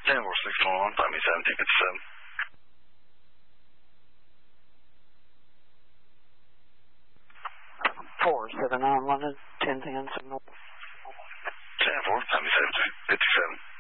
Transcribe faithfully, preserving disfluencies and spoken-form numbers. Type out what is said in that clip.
ten four six one one, five seven two five seven. four seven nine London, ten ten signal. ten four, five seven two five seven.